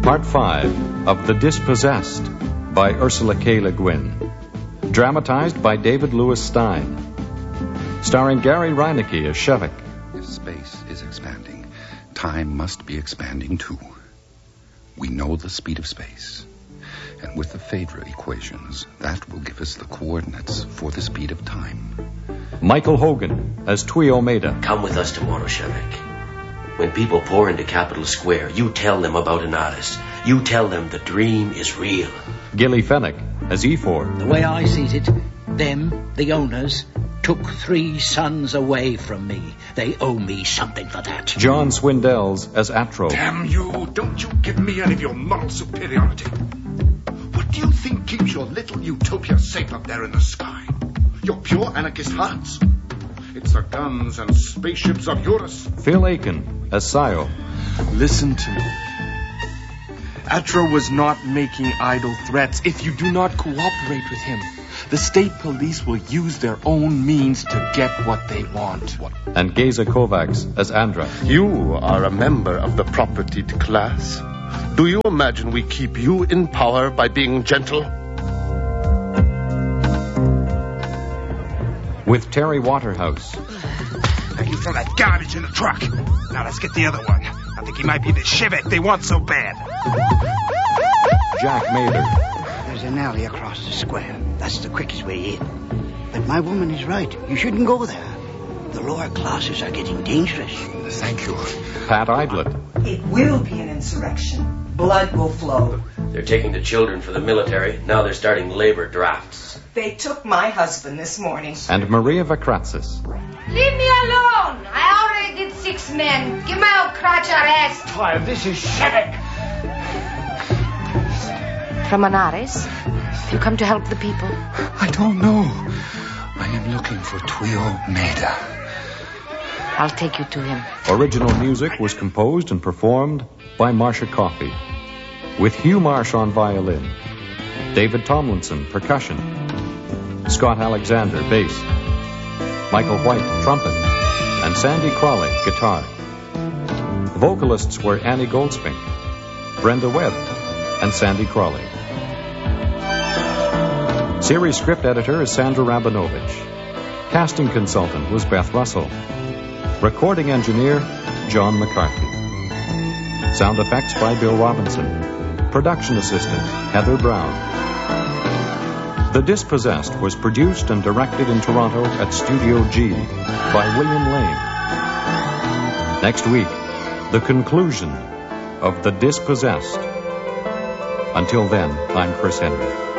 Part 5 of The Dispossessed by Ursula K. Le Guin. Dramatized by David Lewis Stein. Starring Gary Reinecke as Shevek. If space is expanding, time must be expanding too. We know the speed of space. And with the Phaedra equations, that will give us the coordinates for the speed of time. Michael Hogan as Twee Omeda. Come with us tomorrow, Shevek. When people pour into Capitol Square, you tell them about Anaris. You tell them the dream is real. Gilly Fenwick as Efor. The way I sees it, them, the owners, took 3 sons away from me. They owe me something for that. John Swindells as Atro. Damn you, don't you give me any of your moral superiority. What do you think keeps your little utopia safe up there in the sky? Your pure anarchist hearts? It's the guns and spaceships of Eurus. Phil Aiken as Sio. Listen to me. Atro was not making idle threats. If you do not cooperate with him, the state police will use their own means to get what they want. And Geza Kovacs as Andra. You are a member of the propertied class. Do you imagine we keep you in power by being gentle? With Terry Waterhouse. You throw that garbage in the truck. Now let's get the other one. I think he might be the Shevek they want so bad. Jack Mather. There's an alley across the square. That's the quickest way in. But my woman is right. You shouldn't go there. The lower classes are getting dangerous. Thank you. Pat Idlett. It will be an insurrection. Blood will flow. They're taking the children for the military. Now they're starting labor drafts. They took my husband this morning. And Maria Vakratsis. Leave me alone. I already did 6 men. Give my old crotch a rest. Time, this is Shevek. From Anaris? You come to help the people? I don't know. I am looking for Twee Omeda. I'll take you to him. Original music was composed and performed by Marcia Coffey, with Hugh Marsh on violin, David Tomlinson, percussion, Scott Alexander, bass, Michael White, trumpet, and Sandy Crawley, guitar. Vocalists were Annie Goldspink, Brenda Webb, and Sandy Crawley. Series script editor is Sandra Rabinovich. Casting consultant was Beth Russell. Recording engineer, John McCarthy. Sound effects by Bill Robinson. Production assistant, Heather Brown. The Dispossessed was produced and directed in Toronto at Studio G by William Lane. Next week, the conclusion of The Dispossessed. Until then, I'm Chris Henry.